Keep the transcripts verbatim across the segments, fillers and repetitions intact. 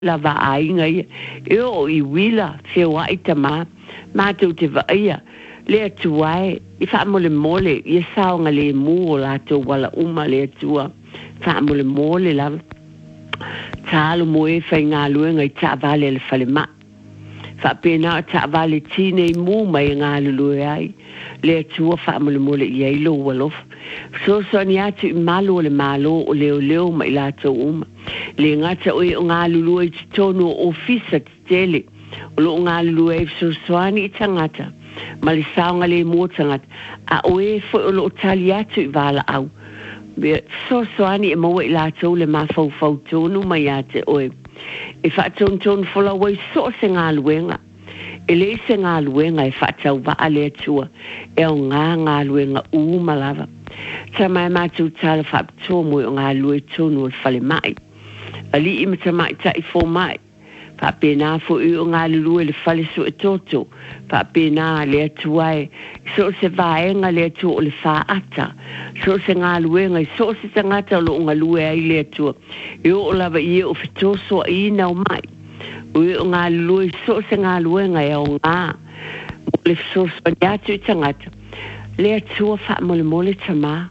la va ainga ia e o i wila fe wa itama ma tu te va ia le tuai i fa mole mole i sa nga le mu la to wala uma le tua fa mole mole la talo mo e fa nga luenga i ta vale le fale ma fa pena ta vale tine mu mai nga lu ai le tua fa mole mole i ai lo walof so so ni atu malo le malo o leo leo mai la to uma le ngata o nga lulu i tonu ofisa tele o lo nga lulu e so swani tangata mali saunga le mo tangata a o e fo o lo taliatu vala au be so swani e mo i la to le ma fo fo tonu mai ate o e fa ton ton fola wai so se nga luenga e le se nga luenga e fa tau va ale tua e o nga nga luenga u malava sa mai ma tu tala fa to mo nga lu e tonu fale mai ali i mata mai tai fo mai pa pena fo u nga lu le fale so e toto pa pena le tuai so se vai nga le tu le fa ata so se nga lu nga so se tangata lo nga lu ai le tu yo la va i o fito so i na mai u nga lu so se nga lu nga e nga le so so ya tu tangata le tu fa mo le mo le tama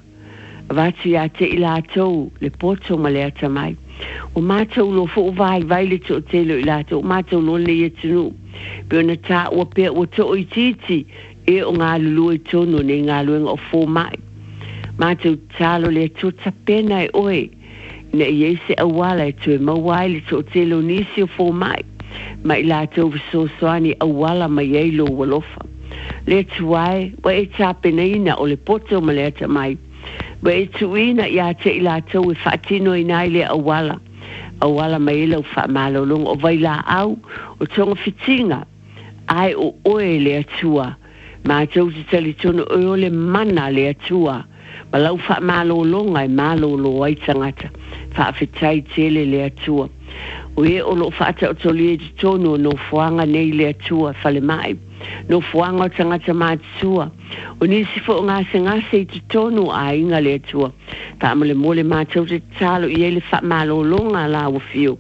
va tu ya te ila to le poto ma le tamai o matou lo fo vai vai le to te lo ila to matou lo le tunu pe na ta o pe o to i titi e o nga lu i tono ne nga lu o fo mai matou talo le to ta pena e oi ne ye se awala to ma wai le to te lo ni si fo mai mai la to so soani awala mai e lo wolofa le tuai wa e ta pena ina o le poto ma le tamai ba e tuina ia te ila tau e whaatino i nai le awala. Awala mai ila u wha malolong o vai la au o tonga fitinga. Ai o oe le atua. Ma tau te tali tono oe o le mana le atua. Ma lau wha malolong ai malolo ai tangata. Wha awhitai tele le atua. O e o lo whaata o toli e te tono no fuanga nei le atua whale mai. No fuanga o tangata mātua. O nisi fo ngase ngase i te tonu a inga le atua. Ta amale mole mātou te talo i ele wha malo longa la o fio.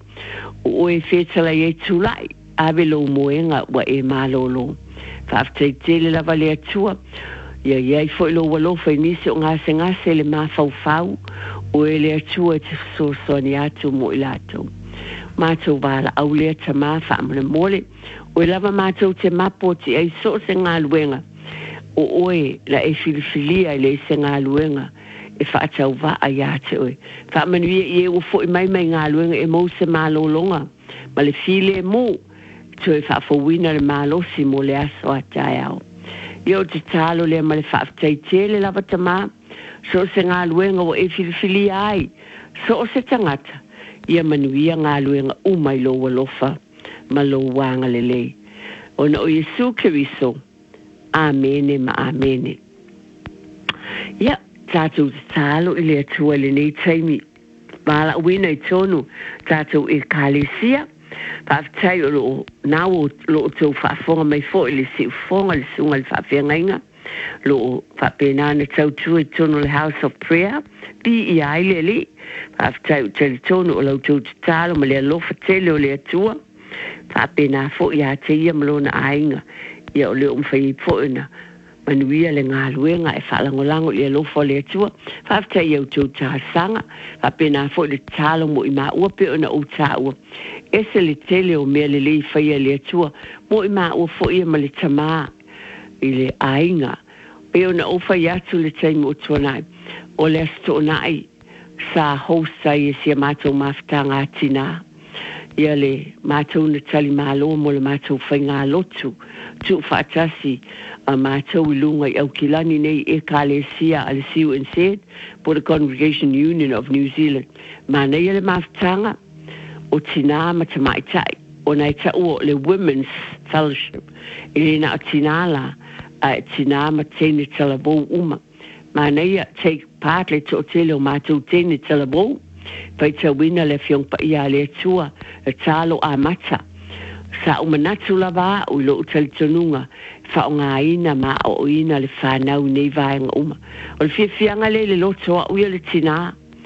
O e whetala i e tulai. Awe lo moenga wa e malo long. Ta aftai tele lava le atua. Ia iai fo ilo walofa i nisi o ngase ngase le mafau fau. O e le atua te so soni atu mo ilato. Mātou wala au lea tama wha amale mole. O e lava mātou te mapo ti ai so se ngā luenga. O oe la e filifilia le se ngā luenga. E whaatau wa a ia te oe. Wha manuia i e o fo i mai mai ngā luenga e mou se mālo longa. Ma le file mo. To e whaafawina le mālo si mo le aso a tai au. I o te talo le ma le whaaftai tele lava tama. So se ngā luenga o e filifilia ai. So se tangata. Ia manuia ngā luenga umai lo walofa. Ma lo wanga le lei. Ona o Yesu Keriso. Amene ma amene. Ia, tātou te tālo i le atua le nei taimi. Wala wina i tonu tātou i kālesia. Whaafitai o lo nao lo tau whaafonga mai fo i le si ufonga le sunga le whaafengainga. Lo whaapenana tau tua i tonu le House of Prayer. Pi i aile li. Whaafitai o tele tonu o lau tau te tālo ma le alofa tele o le atua. Whaapena fo i a te ia malona ainga. Ia o leo mwhai po ina manuia le ngā luenga e whaalangolango i alofa le atua. Whaaftai iau tau tāsanga. Whapena fo le tālo mo i mā ua pe ona o tā ua. Ese le tele o mea le lei whaia le atua. Mo i mā ua fo ia ma le tamā i le ainga. E ona o whai atu le taimi o tuanai. O le asto nai sa hosta i e sia mātou mawhitanga atina. Ia le mātou na tali māloa mo le mātou whai ngā lotu. Tu whaatasi a mātou i lunga i au kilani nei e kālesia a le C U N Z for the Congregation Union of New Zealand. Mā nei le mawhitanga o tina matamaitai. O nei ta ua le Women's Fellowship. I le na o tinala a tina matene talabou uma. Mā nei a take part le to tele o mātou tene talabou. Pai ta wina le fiong pa ia le tua e talo a mata. Sa umanatu lava o lo utali tonunga fa o ngā ina ma o ina le whanau nei vaenga uma. O le fiafianga le le loto a uia le tina.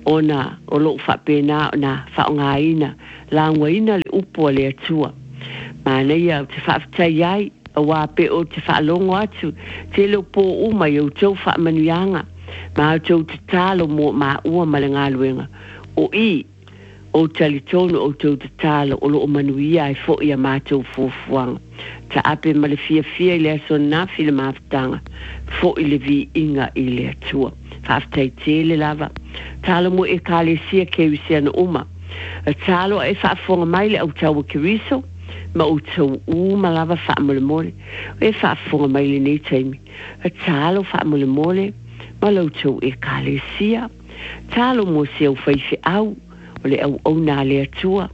ona o lo fa pena na fa nga ina la ngwaina le upo le atua mana ia te fa tai ai wa pe o te fa longo atu te lo po uma yo tau fa manuanga ma tau te talo mo ma ua malenga luenga o i o talitono o tau te talo o lo manuia ai fo ia ma tau fufuanga ta ape male fia fia le so na fil maftanga fo ile vi inga ile atua fa tai tele lava talo mo e kale sia ke usia no uma talo e fa fonga mai le au tau ke riso ma o tau u malava fa mole mole e fa fonga mai le nei taimi talo fa mole mole ma lo tau e kale sia talo mo se o fai fe au o le au au na le atua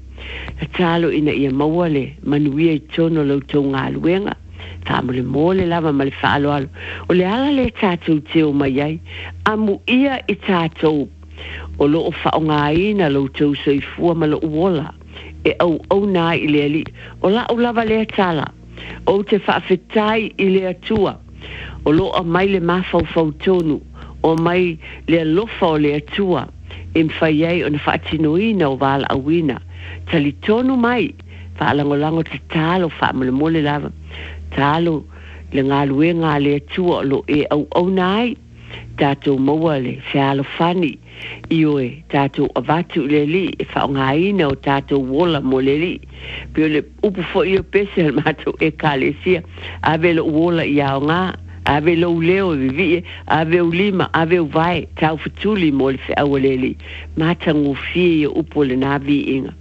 talo ina ia mawale manuia i tono lo tau ngā luenga ta mole mole lava ma le fa alo alo o le ala le tātou te o mai ai amu ia i tātou o lo o fa o ngā ina lo tau soifua ma lo uola e au au nā i le ali o la o lava le tala o te whaafetai i le atua o lo a mai le mafau fau tonu o mai le lofa o le atua e mwhai ai o na whaatinoina o wala awina tali tonu mai whaalangolango te talo whaamole mole lava talo le ngā luenga le atua o lo e au au nai tātou maua le whialo whani i oe tātou avatu le li e whaongaina o tātou wola mo le li pio le upu fo i o pese al mātou e kālesia ave lo wola i ao ngā ave lo leo vivi ave o lima ave o vai tau futuli mo le whiaua le li mātangu fie i o upu le navi inga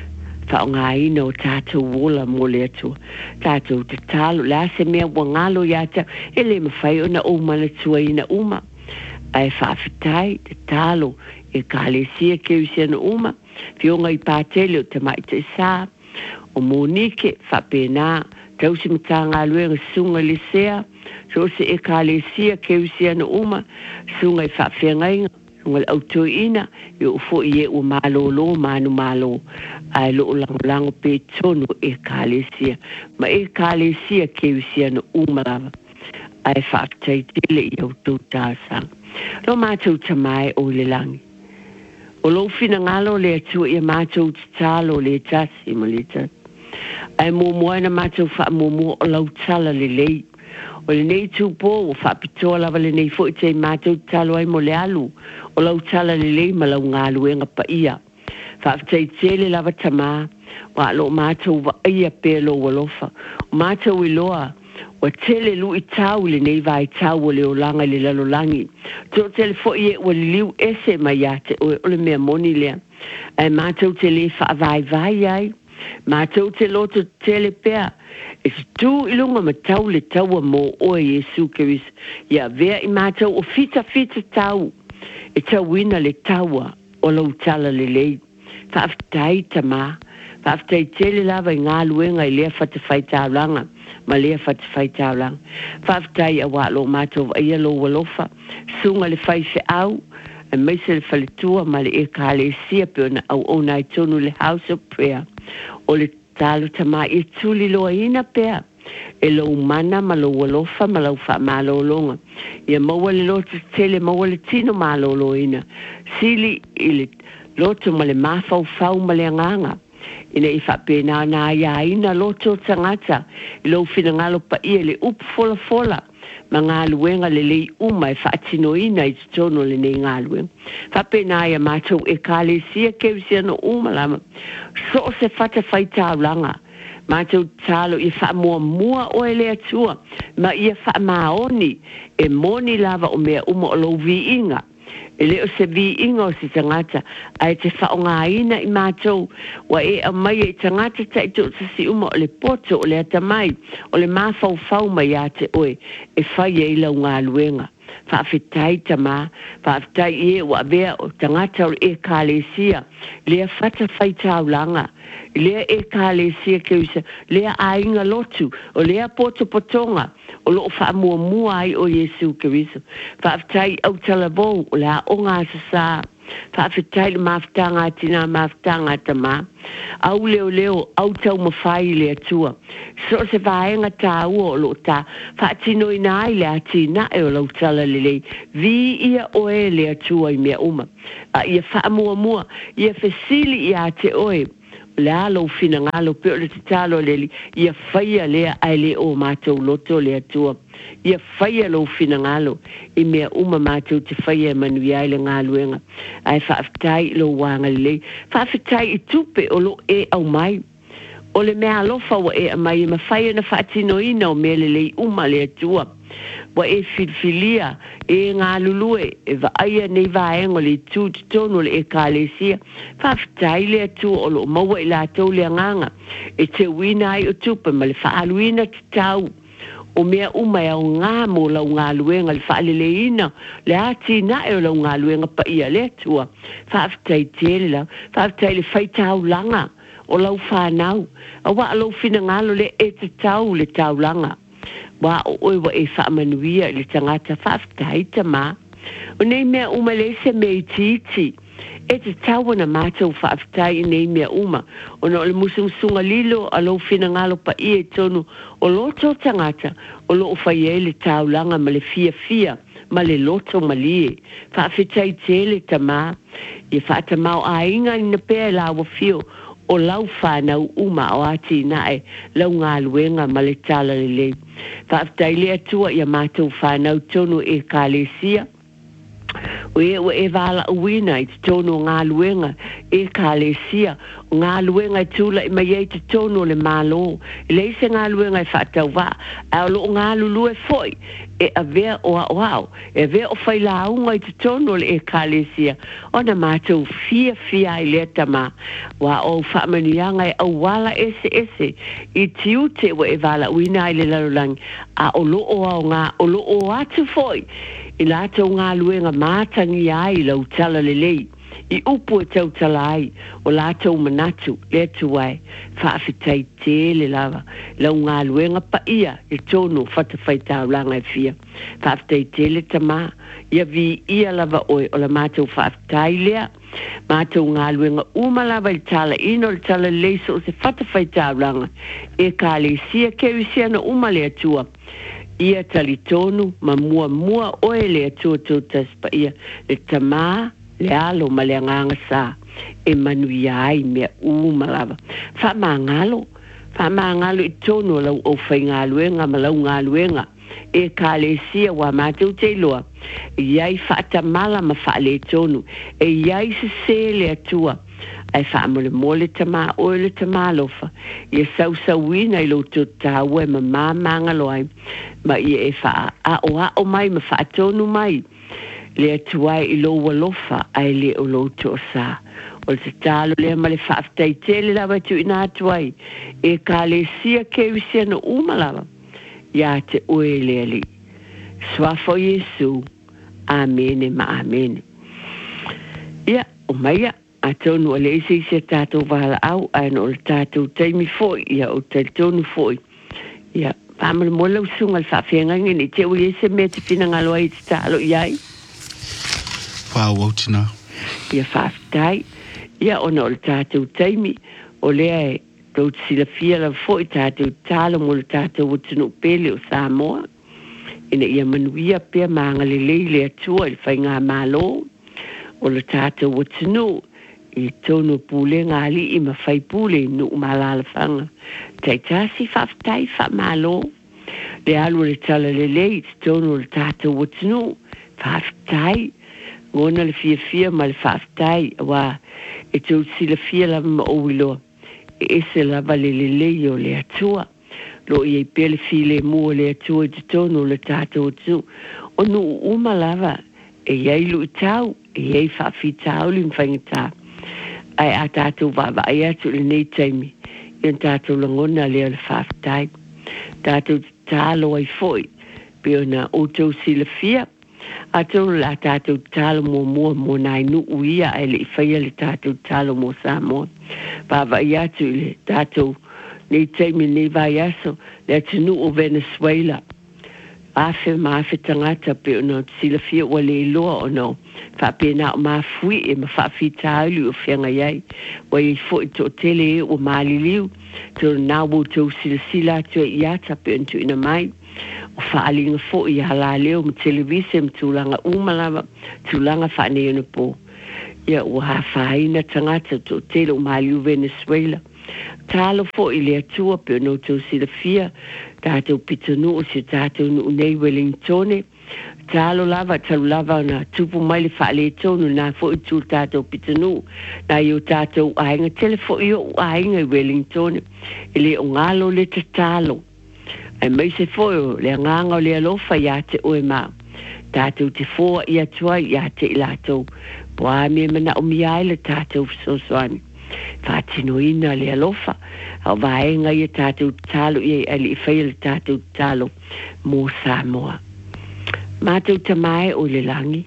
whaongaina o tātou wola mo le atua tātou te talo la se mea wangalo iata e le mawhai o na umana tua ina uma ai whaafitai te talo e kālesia ke usia na uma fionga i pātele o te mai te sā o monike whapena tausi mata ngā luenga sunga le sea so se e kālesia ke usia na uma sunga i whawhengainga sunga le autoina i o fo i e o malo lo manu malo ai lo lango lango pe tono e kālesia ma e kālesia ke usia na uma lava ai whaafitai tele i au tau tāsanga lo mātou tamai o le langi. O lo fina ngalo le atua ia mātou talo le tasi mo le tasi. Ai mō moana mātou wha mō mō o lau tala le lei. O le nei tūpō o wha pitoa lava le nei fo i te mātou talo ai mo le alu. O lau tala le lei ma lau ngālu e ngapa ia. Wha afitai tele lava tamā. Wa lo mātou wa ia pēlo walofa. O mātou i loa. O tele lu i tau le nei vai tau o le o langa le lalolangi. Tō tele fo i e o le liu ese mai ate o le mea moni lea. Ai mātou tele wha vai vai ai. Mātou te loto tele pēr. E si tū ilunga ma tau le taua mō o e Jesu Keris. Ia vea i mātou o fita fita tau. E tau wina le taua o lau tala le lei. Whaafitai tamā. Whaafitai tele lava i ngā luenga i lea whatawhai tāulanga. Ma lea whatawhai tāulanga. Whaafitai a wālo mātou a ia lo walofa. Sunga le whai se au. E meise le whaletua ma le e kāle sia peona au o nai tonu le House of Prayer. O le talo tamā i tuli loa ina pēr. E lo mana ma lo walofa ma lau wha malo longa. Ia maua le loto tele maua le tino malo lo ina. Sili i le loto ma le mafau fau ma le anganga. Ina i whapena nā ia ina loto tangata. I lo fina ngalo pa ia le upu fola fola. Ma ngā luenga le lei uma e whaatino ina i tono le nei ngā luenga. Whapena ia mātou e kāle sia keusia no uma lama. So se whata whai tāulanga. Mātou tālo i wha mua mua o e lea tua. Ma ia wha maoni e moni lava o mea uma o lo vi inga. E leo se vi inga o si tangata. Ai te wha o ngā ina i mātou. Wa e a mai e tangata ta i tō si uma o le poto o le atamai. O le mafau fau mai a te oe. E whai e ila ngā luenga. Whaafetai tamā. Whaafetai e wa vea o tangata o e kālesia. Lea whata whai tāulanga. Lea e kālesia keusa. Lea a inga lotu. O lea poto potonga. O lo wha mua mua ai o Jesu Keriso. Whaafetai au talavou o lea o ngā sasa. whaafetai le mafutanga tina mafutanga tama, au leo leo, au tau mawhai le atua. So se vaenga tā ua o lo tā, whaatino ina ai le atina e o lau tala lelei, vi ia oe le atua I mea uma. A ia whaamua mua, ia fesili ia te oe, le alo fina ngalo pe o le talo leli, ia whaia lea ai le o mātou loto le atua. Ia whaia lo fina ngalo, I mea uma mātou te whaia manui ai le ngaluenga. Ai whaafitai lo wanga lelei, whaafitai I tupe o lo e au mai. O le mea alofa wa e amai, ma whaia na whaatino ina o mea lelei uma le atua. Wa e filfilia, e ngā lulue, e wa aia nei vaengo le tū te tono le e kālesia. Whaafitai le atua o lo maua I la tau le anganga. E te wina ai o tupa, ma le whaaluina te tau. O mea uma e au ngā mo lau ngā luenga le whaaleleina, le ati na e o lau ngā luenga pa ia le atua. Whaafitai tele lau, whaafitai le whaitau langa, o lau whanau. A wa alo fina ngalo le e te tau le tau langa. Wa o oi wa e whaamanuia le tangata whaafitai ta mā. O nei mea uma le se mei titi. E te tawana mātou whaafitai nei mea uma. O na o le musungsunga lilo a lo fina ngalo pa i e tonu o loto tangata o lo o whaie le taulanga ma le fia fia ma le loto malie. Whaafitai tele ta mā. I whaata mau a inga ni na pēr la wa fio o lau whanau uma o ati nae lau ngā luenga ma le tala le le. Whaafitai le atua I a mātou whanau tonu e kālesia. O e o e wala uina I te tono ngā luenga e kālesia. O ngā luenga I tūla I mai e te tono le mālo. E leise ngā luenga I whaatau wā. A o lo ngā lulue foi. E a vea o a oao. E vea o whailaunga I te tono le e kālesia. O na mātou fia fia I lea tama. Wa o whaamanianga I au wala ese ese. I tiute o e wala uina I le larulangi. A o lo o a o ngā o lo o atu foi. I lātou ngā luenga mātangi ai lau tala lelei. I upu e tau tala ai o lātou manatu le tuai. Whaafitai tele lava. Lau ngā luenga pa ia e tono whatawhai tau langa e fia. Whaafitai tele tamā. Ia vi ia lava oi o la mātou whaafitai lea. Mātou ngā luenga uma lava I tala ino le tala leiso o se whatawhai tau langa. E kā le sia kewi sia na uma lea tua. Ia talitonu ma mua mua oe le atua tūtas pa ia le tamā le alo ma le anganga sā e manui ai mea uma lava. Wha maa ngalo, wha maa ngalo I tonu lau o whai ngā luenga ma lau ngā luenga e kā le sia wa mātou te loa. Iai whaata mala ma wha le tonu e iai se se le atua. Ai wha amole mole tamā oe le tamā lofa. Ia sau sau wina I lo tō tāua e ma māmanga loai. Ma ia e wha a o a o mai ma wha tonu mai. Le atuai I lo walofa ai le o lo tō sā. O te tālo lea ma le whaafitai tele lawa tu ina atuai. E kā le sia kewi sia no umalawa. Ia te oe lea li. Swafo Yesu. Amen e ma amen. Ia o maia. A tonu a le isi se tātou wala au, a no le tātou teimi foi, ia o te tonu foi. Ia, pāmala mo lau sunga le whawhiangangi ni te ui ese mea te whina ngalo ai te tālo iai. Whau au tina. Ia whaafitai, ia o no le tātou teimi, o lea e tau te sila fia la foi tātou tālo mo le tātou utinu pele o Samoa. Ina ia manuia pia maanga le leile atua i whai ngā mālo, o le tātou utinu I tono pule ngali I mawhai pule nu malala whanga. Tai tasi whaftai whamalo. Le alu le tala le lei, tono le tātou watinu. Whaftai. Ngona le fia fia ma le whaftai. Wa e tau sila fia lava ma owiloa. E ese lava le le lei o le atua. Lo I e pele file mua le atua I tono le tātou watinu. O nu uma lava. E iei lu tau. E iei whafi tau li mwhaingatā. Ai a tātou wawa ai atu le nei taimi. Ian tātou langona lea le whaafitai. Tātou tālo ai foi. Peo na outou sila fia. A tau la tātou tālo mo mua mo nai nu uia ai le whaia le tātou tālo mo Samoa. Wawa ai atu le tātou nei taimi nei vai aso. Le atu nu o Venezuela. afe maafe tangata pe ono sila fia wale loa ono fa pe na ma fui e ma fa fita ali o fianga yai wa i fo to tele o mali liu to na wo to sila sila to ia ta pe into ina mai o fa ali nga fo i hala leo ma televise ma tulanga umalava tulanga fa ne ono po ia o ha fa ina tangata to tele o mali o Venezuela talo fo i le atua pe ono to sila fia tātou pitanu o se tātou nu nei Wellingtone. Tālo lava, tālo lava na tupu mai le whaale tonu nā fo i tū tātou pitanu. Nā i o tātou ainga tele fo i o ainga i Wellingtone. E le o ngalo le te tālo. E mai se fo i le nganga o le alofa i a te oe mā. Tātou te fōa i atua i a te ilatou. Boa me mana o miai le tātou fisosoani. Fatino ina le alofa au vaenga ia tātou talo ia ali whaia le tātou talo mō Samoa. Mātou tamai o le langi.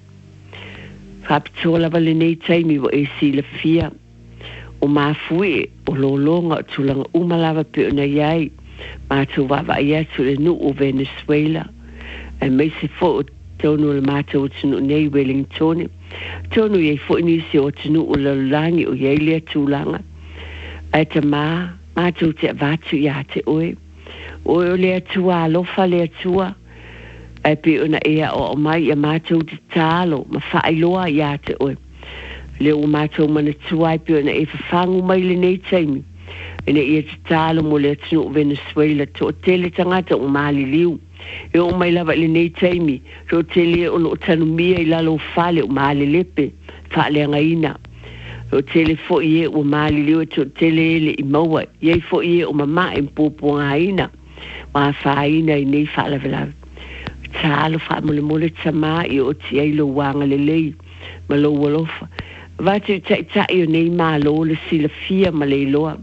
Whapitola wale nei taimi wa e si la fia. O mafui o lolonga o tulanga umalawa pe o na iai. Mātou wawa ia tu le nu o Venezuela. E mai se fo o tonu le mātou o tunu nei Wellingtone. Tonu iei fo inisi o tunu o le langi o iei lea tūlanga. Ai ta mā, mātou te avatu ia te oe. Oe o lea tua alofa lea tua. Ai pe ona ea o o mai ia mātou te tālo, ma whaailoa ia te oe. Leo o mātou mana tua ai pe ona e whawhangu mai le nei taimi. Ene ia te tālo mo lea tunu o Venezuela to o tele tangata o Mali liu. E o mai lava le nei taimi, ro tele o lo tanu mia i lalo fale o Mali lepe, whaale anga ina. O tele fo ie o Mali liu e to tele ele i maua, iei fo ie o mama e mpopo nga ina, ma wha ina i nei whaala vela. Tālo wha mole mole tama i o ti eilo wanga le lei, ma lo walofa. Vatu tai tai o nei ma lo le sila fia ma le loa.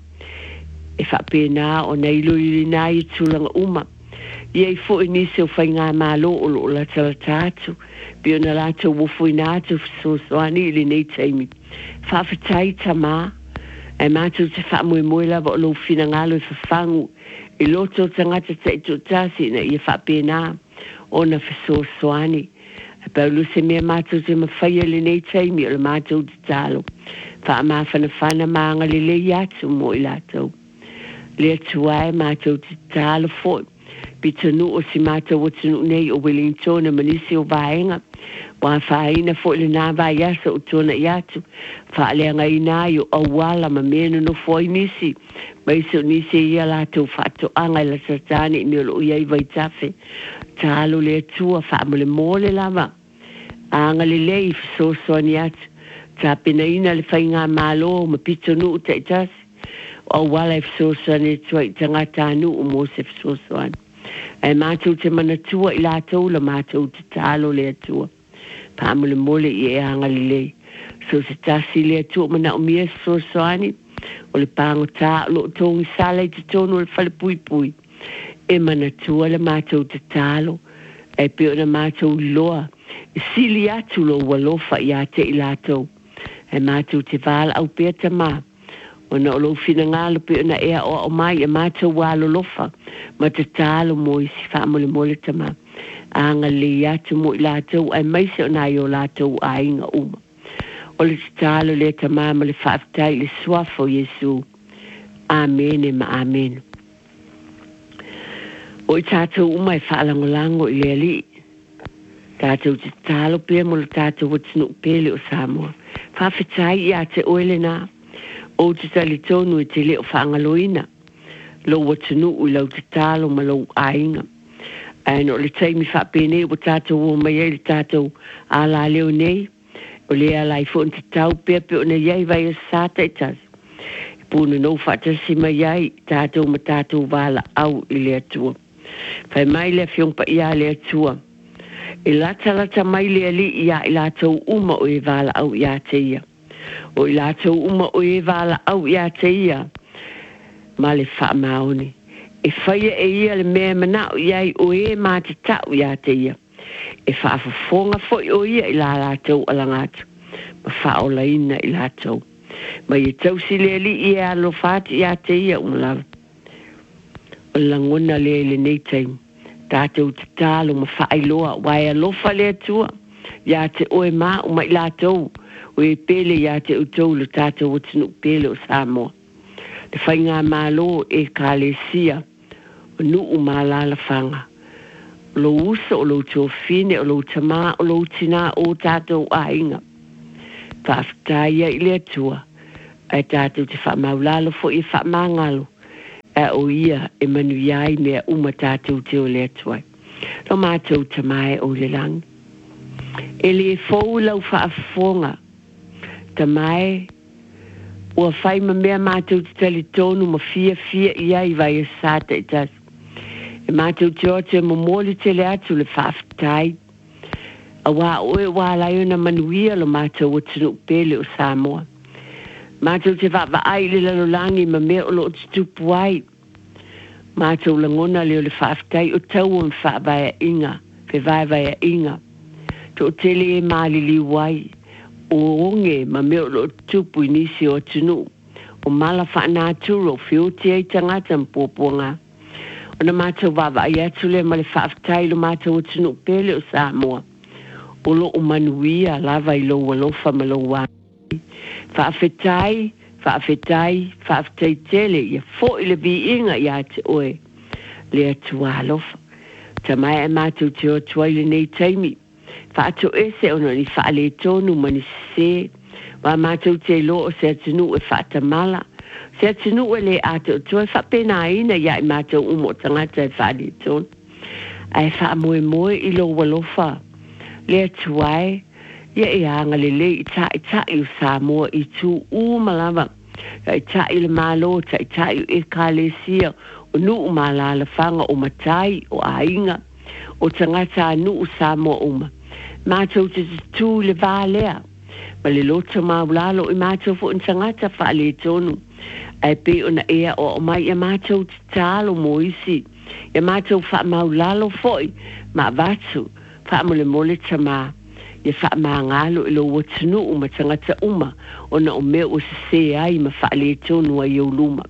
E wha pēnā o nei lo i nā i tūlanga uma. Iei fo i nisi o whai ngā mālo o lo la tala tātu. Pio na lātou wofo i nātu fisosoani ili nei taimi. Whawhatai ta mā. E mātou te wha mui mui lava o lo whina ngalo i whawhangu. I loto tangata te ito tāsi na i wha pēnā o na fisosoani. E paulu se mea mātou te mawhaia li nei taimi o le mātou te tālo. Wha mā whana whana maanga li le atu mo i lātou. Le tuai mātou te tālo fo. Pitanu o si mātou o tunu nei o Wellingtone manisi o vaenga. Wa whaina fo le nā vai asa o tona i atu. Whaaleanga i nā i o awala ma mena no fo i nisi. Maise o nisi ia lātou whato anga i la satani i miolo o iai vai tafe. Tālo le atua whaamole mole lava. Anga le lei fisosoa ni atu. Tā pena ina le whainga mālo ma pitanu o te itasi. O awala e fisosoa ni atua i tangata anu o mo se fisosoa ni. E mātou te manatua i lātou la mātou te tālo le atua. Pāmule mole i e anga li lei. So se tasi le atua mana o mia so soani. O le pāngo tā lo tongi sala i te tono le whale pui pui. E manatua la mātou te tālo. E peo na mātou loa. E sili atu lo walofa i ate i lātou. E mātou te wāla au pia ta mā. O na olo fina ngalo pe na ea o o mai e mātou walo lofa. Ma te tālo mo i si whaamole mole tama. Anga le atu mo i lātou ai maise o na i o lātou a inga uma. O le te tālo le tama ma le whaafitai le suafo Jesu. Amen e ma amen. O i tātou uma e whaalangolango i le ali. Tātou te tālo pe mo le tātou watinu pele o Samoa. Whaafitai i a te oele nā. O te tali tonu e te leo whaangaloina. Lo watunu u lau te talo ma lau ainga. E no le taimi whapene o tātou o mai e le tātou a la leo nei. O le a lai fo te tau pepe o na iei vai a sāta i tasi. E pūna no whatasi mai iei tātou ma tātou wala au i le atua. Whai mai le whiongpa ia le atua. E lata lata mai le ali ia i lātou uma o e wala au ia te ia. O i lātou uma o e wala au ia te ia. Ma le wha maoni. E whaia e ia le mea mana o iai o e mā te tau ia te ia. E wha awhafonga fo o ia i la lātou alangatu. Ma wha o la ina i lātou. Ma i tau si le li i e alo whāti ia te ia umalawa. O langona le le nei taim. tātou te tālo ma whaailoa, wai alofa lea tua, ia te oe mā o mai lātou, o e pele ia te utou le tātou o tinu pele o Samoa. Le whainga mālo e kālesia, o nu o mālala whanga. O lo usa, o lo tōwhine, o lo tamā, o lo tina o tātou ainga. Whaaftaia i lea tua, ai tātou te whamaulalo fo i whamangalo, e o ia e manu iai mea uma tātou te o lea tuai. Lo mātou tamai o le langi. E le fōu lau whaafonga, tamai, ua whai ma mea mātou te tali tonu ma fia fia iai vai e sāta i tas. E mātou te o te momoli te le atu le whaaftai. A wā oe wā lai ona manuia lo mātou o tinu pele o Samoa. Mātou te wha ai le lalolangi ma mea o lo te tupu ai. Mātou langona leo le whaaftai o tau o mwha vai inga, fe vai vai inga. To tele e maali li wai, o onge ma mea o lo te tupu inisi o tinu. O mala wha nāturo, whio te ei tangata mpōponga. O na mātou wha vai atu le ma le whaaftai lo mātou o tinu pele o Samoa. O lo o manuia lava i lo walofa ma lo wā. Whaafetai, whaafetai, whaafetai tele, ia fo i le vi inga ia te oe, le atu alofa. Ta mai e mātou te o tuaile nei taimi. Whaato ese ono ni whaale tonu mani se, wa mātou te lo o se atinu e whaatamala. Se atinu e le ato tua whapena ina ia i mātou umo tangata e whaale tonu. Ai wha moe moe i lo walofa, le atu ai, ia e anga le le i ta i ta i o Samoa i tu umalava. I ta i le malo, ta i ta i e kālesia, o nu o malala whanga o matai, o ainga, o tangata nu o Samoa uma. Mātou te tu le vālea, ma le loto maulalo i mātou fo in tangata whaale tonu. Ai pe o na ea o o mai, ia mātou te tālo mo isi, ia mātou wha maulalo foi, ma vatu, wha mole mole tamā. Ia wha maangalo i lo watunu uma tangata uma o na o mea o se se ai ma wha le tonu ai o luma.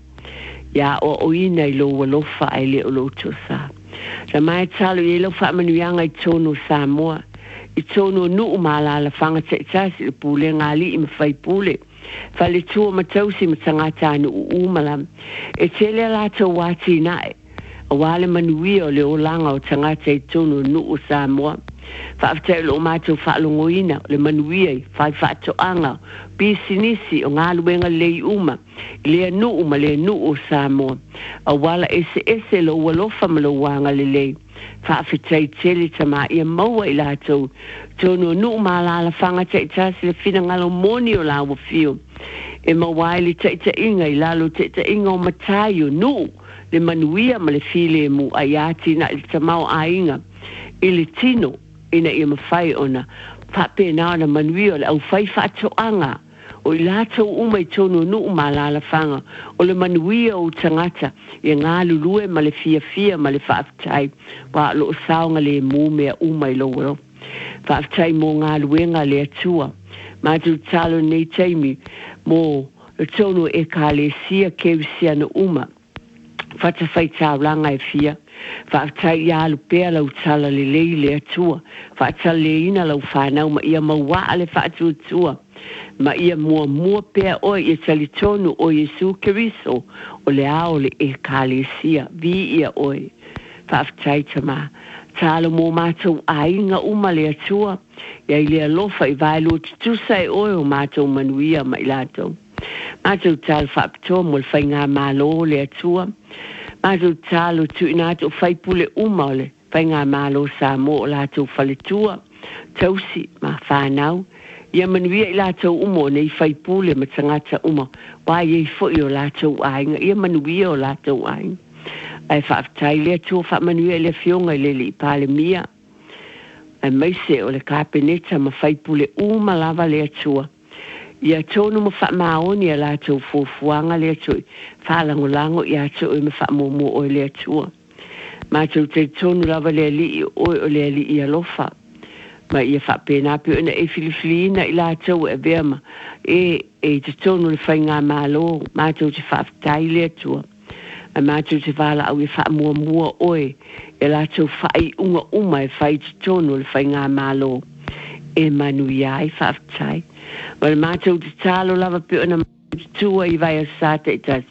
Ia o o ina i lo walofa ai le o lo tosa. Ra mai talo i lo wha manuianga i tonu Samoa. I tonu nu umalala whanga te itasi le pule ngali i ma whai pule. Wha le tua matausi ma tangata anu umalam. E tele la to wati nae. A wale manuia o le o langa o tangata i tonu nu o Samoa. Whaafetai lo mātou whaalongoina, le manuia i whai whaatoanga, pisinisi o ngā luenga lei uma, lea nu uma lea nu o Samoa. A wala ese ese lo walofa ma lo wanga le lei. Whaafetai tele tama ia maua i lātou, tono nu uma la la whanga te itasi le whina ngalo moni o la wafio. E mawaili te ita inga i lalo te ita inga o matayo nu, le manuia ma le file mu ayati na il tamau a inga, ili tino, ina ia mawhai ona whape nao na manuia le au whai whaatoanga o i lātou uma i tono nu ma la whanga o le manuia o tangata i ngā lulue ma le fia fia ma le whaaftai wa lo saonga le mū mea uma i lo wero whaaftai mō ngā luenga le atua mātou talo nei taimi mō le tono e ka le sia kewisia na uma whata whai tāulanga e fia whaatai ia lupea lau tala le lei le atua, whaatai le ina lau whanau ma ia maua ale whaatua tua, ma ia mua mua pea oi e tali tonu o Jesu Keriso o le ao le e kālesia, vi ia oi, whaatai tama, talo mō mātou a inga uma le atua, ia i le alofa i vailu tutusa e oi o mātou manuia ma i lātou. Mātou talo whaapitoa mo le whainga mālo le atua, Mātou talo tu inato whai pule umaole, whai ngā mālo Samoa o lātou whaletua, tausi ma whānau. Ia manuia i lātou umo nei whai pule ma tangata umo, wai ei fwoi o lātou ainga, ia manuia o lātou ainga. Ai whaaftai lea tua wha manuia lea fionga i lele i pāle mia. Ai maise o le kāpeneta ma whai pule uma lava lea tua. Ia tonu mo wha maoni a lātou fuafuanga lea tui, whalangolango ia tui me wha momo o lea tua. Mātou te tonu lava lea li i oi o lea li i alofa. Ma ia wha pēnā pio ina e filifilina i lātou e veama, e, e te tonu le whai ngā mālo, mātou te whaaftai lea tua. a mātou te whala au e wha mua mua oe, e lātou whai unga uma e whai te tono le whai ngā mālo, e manu ia e whaftai. Ma le mātou te tālo lava pio na mātou tua i vai a sāta i tas.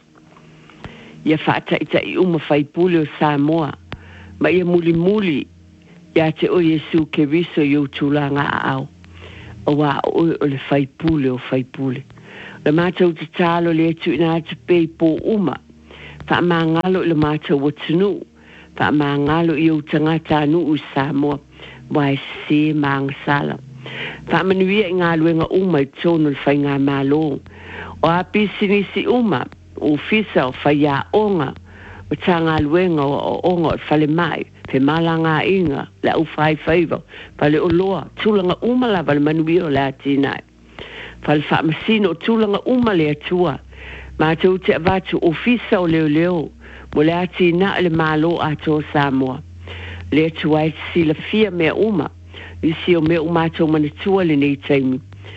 Ia whaata i ta i uma whai pule o Samoa, ma ia muli muli, ia te o Yesu ke riso i o tūlanga a au. O wā o o le whai pule o whai pule. Le mātou te tālo le tu ina te pei pō uma, wha mā ngalo le mātou o tunu, wha mā ngalo i o tangata anu u Samoa, wai se mā ngasala. Wha manuia i ngā luenga uma i tōnu le whai ngā mālo. O api sinisi uma, o fisa o whai a onga, o tā ngā luenga o onga o whale mai, pe mala ngā inga, le au whai whaiva, whale o loa, tūlanga uma la wale manuia o le atinai. Whale wha masino o tūlanga uma le atua, mātou te avatu o fisa o leo leo, mo le atina le mālo a tō Samoa. Le atua e sila fia mea uma, isi o mea umātou manatua le nei taimi.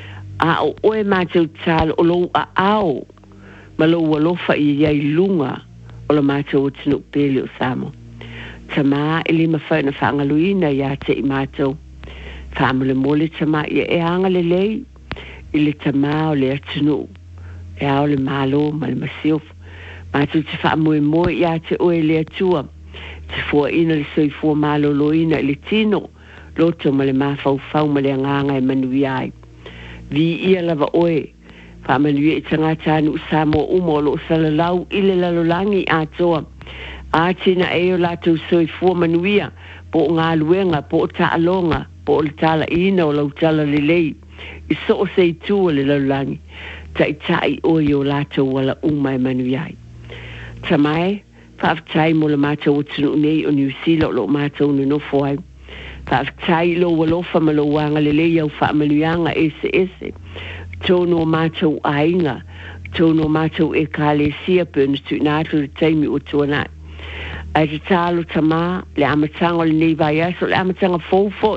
A o oe mātou tālo o lou a ao, ma lou alofa i iai lunga o le mātou o tinu pele o Samoa. Tama e lima whai na whaangaluina i a te i mātou. Whaamale mole tama i e anga le lei, i le tama o le atinu, e ao le malo ma le masiof. Mātou te whaamue moe i a te oe le atua, te fua ina le soi fua malo loina i le tino, loto ma le mafau fau ma le anganga e manui ai. Vi ia lava oe, whaamanui i tangata anu Samoa umo lo salalau i le lalolangi a toa. Ātina e o lātou soi fua manuia, po ngā luenga, po o tāalonga, po o le tāla ina o lau tala le lei, i so o sei tua le laulangi, ta i tai o i o lātou wala uma e manuiai. Tamai, whaaftai mo le mātou o tunu nei o New Zealand lo mātou no nofo ai. Whaaftai lo walofa ma lo wanga le lei au whaamanuianga ese ese, tono o mātou ainga, tono o mātou e kāle sia pe unu tu nātu le taimi o tuanai. Ai te tālo tamā, le amatanga le nei vai aso, le amatanga fōfoi.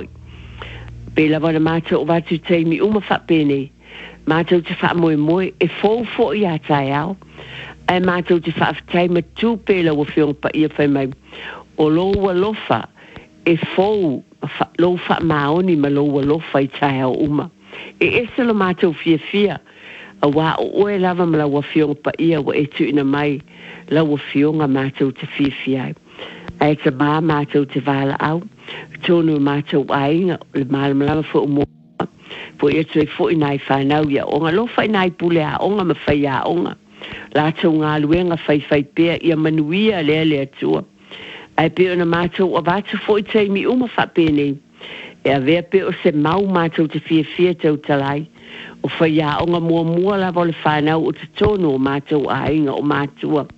Pe lawa na mātou o watu teimi uma whapene. Mātou te wha moe moe, e fōfoi a tai au. Ai mātou te whaafitai ma tū pe lawa whiong pa ia whai mai. O loa lofa, e fōu, loa wha maoni ma loa lofa i tai au uma. E ese lo mātou fia fia. A wā o oe lava ma lawa whiong pa ia wa e tu ina mai. Lawa whionga mātou te whiwhi ai. Ai te mā mātou te wāla au, tōnu mātou ainga, le māla malawa fo umoa, fo ia tui fo inai whanau ia onga, lo whai nai pule a onga ma whai a onga. Lātou ngā luenga whai whai pēr, ia manuia lea lea tua. Ai pēr na mātou a vātu fo i teimi uma whapene, e a vea pēr o se mau mātou te whiwhi tau talai, o whai a onga mua mua lava o le whanau o te tōnu o mātou ainga o mātua.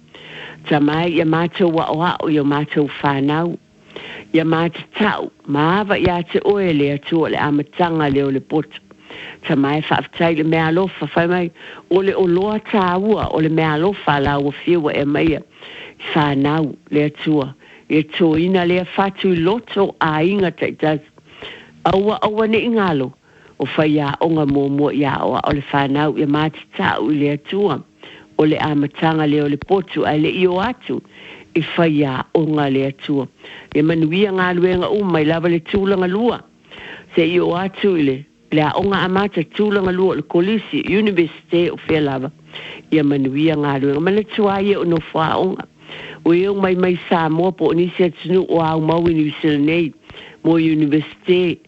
Tamai ia mātou wa oa o ia mātou whanau. Ia mātou tau, maawa ia te oe lea tua le amatanga leo le potu. Tamai whaaftai le mea lofa, whai mai, o le o loa tāua, o le mea lofa la ua whiwa e maia. Whanau lea tua. Ia tō ina lea whatu loto a inga taitas. Aua aua ne ingalo, o whai ia onga mua mua ia oa o le whanau, ia mātou tau lea tua. O le amatanga leo le potu, ai le io atu, i whaia o ngā le atua. E manuia ngā luenga umai lava le tūlanga lua. Se io atu i le, le a onga amata tūlanga lua le kolisi, University o Whelava. Ia manuia ngā luenga, ma le tuaia o no wha onga. O e o mai mai Samoa po nisi atunu o au mau i New Zealand nei, mo University,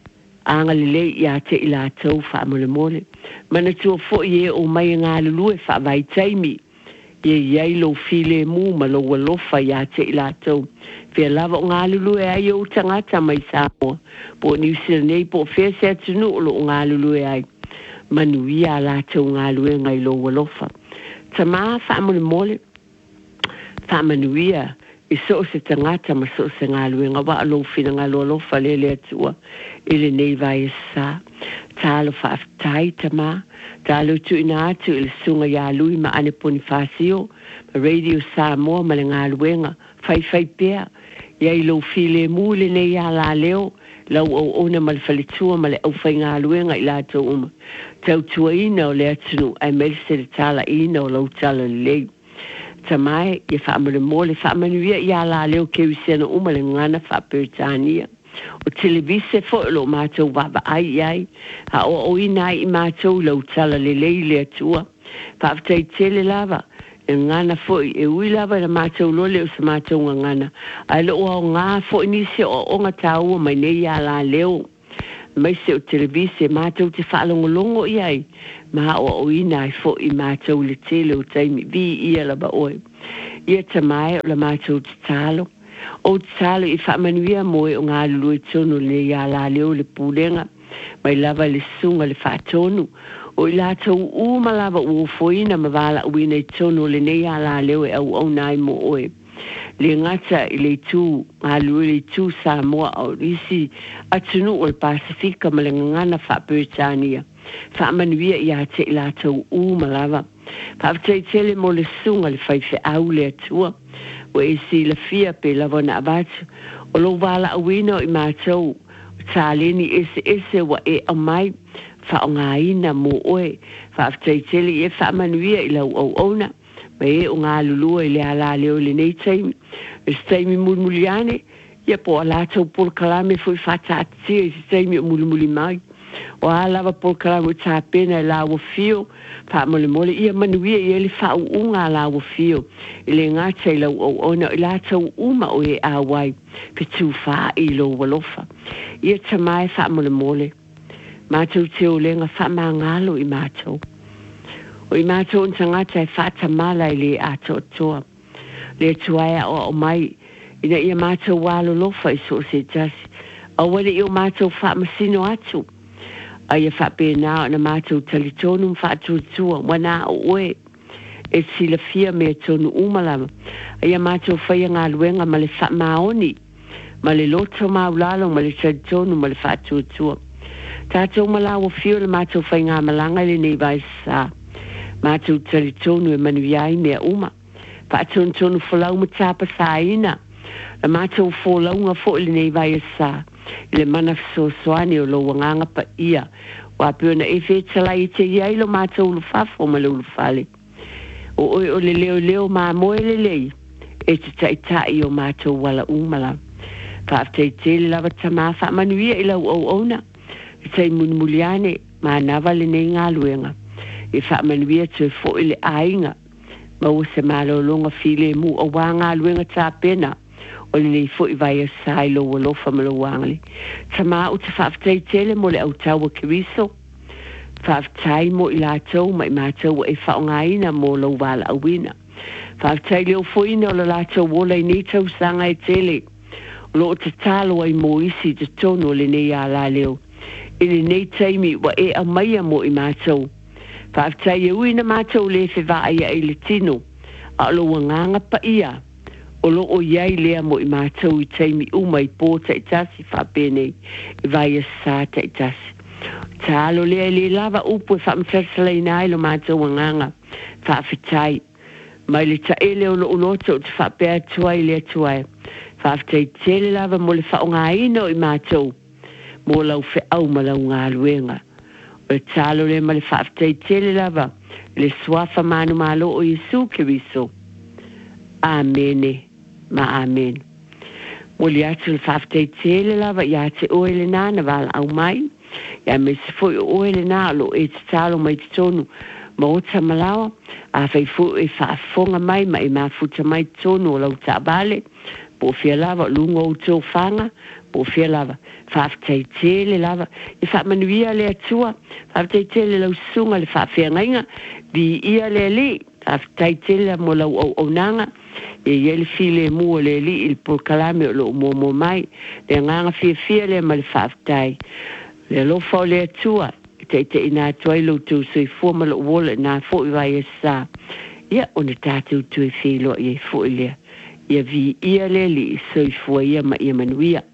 anga le le ia te i la tau wha mole mole. Mana tua fo i e o mai ngā lulu e wha vai taimi. Ie iei lo file mu ma lo walofa ia te i la tau. Fia lava o ngā lulu e ai o tangata mai Samoa. Po New Zealand nei po fea se atunu o lo ngā lulu e ai. Manu ia la tau ngā lulu e ngai lo walofa. Tama wha mole mole. Wha manu ia. I so se tangata ma so se ngā lulu e ngā wa alo fina ngā lo lofa le le atua. Ile nei vai e sa. Tālo whaaftai tama, tālo tu ina atu ili sunga ia lui ma ane Bonifasio, ma Radio Samoa ma le ngā luenga, whai whai pēr, iai lo file mūle nei ia la leo, lau au ona ma le whalitua ma le au whai ngā luenga i la tau uma. Tau tua ina o le atunu, ai meri se le tala ina o lau tala lei. tamai ia whaamare mole whaamanuia ia la leo ke usiana uma le ngana whaperitania o televise fo lo mātou waba ai ai ha o o ina i mātou lau tala le lei le atua whaaftai tele lava e ngana fo e ui lava na mātou lole o sa mātou ngana ai lo o ngā fo inisi o onga tāua mai nei ia la leo mai se o televise mātou te whaalongolongo i ai ma o o ina i fo i mātou le tele o taimi vi ia laba oe ia tamai o la mātou te talo o tsalo i whaamanuia moe o ngā lulu e tono le ia la leo le pūlenga mai lava le sunga le whaatonu o i lātou uma lava ua foina ma wala uina i tono le nei a la leo e au au nai mo oe le ngata i le tū ngā lulu le tū Samoa o risi atunu o le Pasifika ma le ngana whaperitania whaamanuia i a te i lātou uma lava whaaftai tele mo le sunga le whaife au le atua o e si la fia pe la vona abatu o lo wala awina i mātou tāleni ese ese wa e amai wha o ngā ina mo oe wha aftai tele e wha manuia i lau au auna ma e o ngā lulua i le ala leo le nei taimi e staimi mulmuliane ia po a lātou por kalame fui whatatia i staimi o mulmuli mai o a lava por kalame o tāpena i lawa fio pa mole mole ia manuia i ele fa unga la wo fio ile ngata i lau o ona i lātou uma o e awai pe tu fa i lo walofa ia tamai fa mole mole mātou te o lenga fa mangalo i mātou o i mātou nta ngata i fa tamala i le ato toa le tuaia o o mai ina ia mātou walo lofa i so se tasi a wale i o mātou fa masino atu ai fa pena na mātou talitonu fa tutua wana oe e sila fia me tonu umalama ai mātou fai ngā luenga ma le fa maoni ma le loto maulalo ma le talitonu ma le fa tutua tātou malawa fio le mātou fai ngā malanga le nei vai sa mātou talitonu e manuiai mea uma fa tonu tonu folau ma tapa sa ina la mātou folaunga fo le nei vai sa le mana so soani o lo wanganga pa ia wa pena e fe tala i te ia ilo mātou lu fafo ma lu fale o o o le leo leo ma moe le lei e te tai tai o mātou wala umala fa afte te lava tama fa manuia ila o ona i te munmuliane ma nava le nei ngā luenga e fa manuia te fo ile ainga ma o se malo longa file mu o wanga luenga ta pena o le nei fo i vai a sai lo walofa ma lo wangale. Tama o te whaaftai tele mo le au taua kiriso. Whaaftai mo i lātou ma i mātou e whaongaina mo lo wala awina. Whaaftai leo foina o le lātou wola i nei tau sanga e tele. O lo o te talo ai mo isi te tono le nei a la leo. I le nei taimi wa e a maia mo i mātou. Whaaftai e uina mātou le fe va ia e le tino. A lo wanganga pa ia. O lo o iai lea mo i mātou i taimi uma i pō ta i tasi whapene i vai a sā ta i tasi. Tā alo lea le lava upu e whamtasala nai lo mātou anganga whawhitai. Mai le ta ele o lo unoto o te whapea tuai lea tuai. Whawhitai tele lava mo le whaonga ino i mātou. Mo lau whe au ma lau ngā luenga. O tā alo lea ma le whawhitai tele lava le swafa manu malo o Yesu Kiriso. Amene. Ma amen. Mo li atu le whaaftei tele lava i ate oele nā na wala au mai. Ia me se fui oele nā lo e te talo mai te tonu ma o ta malawa. A fai fui e whaafonga mai ma e mafuta mai te tonu o lau ta bale. Po fia lava lungo o tō whanga. Po fia lava whaaftei tele lava. E whaamanuia le atua. Whaaftei tele lau sunga le whaafea ngainga. Di ia le li. Whaaftei tele mo lau au au nanga. E yele file mua le li il por kalame o lo mo mo mai le nganga fia fia le ma le whaaftai le lo fau le atua te te ina tuai lo tu sui fua ma lo wola na fo i vai e sa ia o ne tātou tu e filo i e fo i lea ia vi ia le li sui fua ia ma ia manuia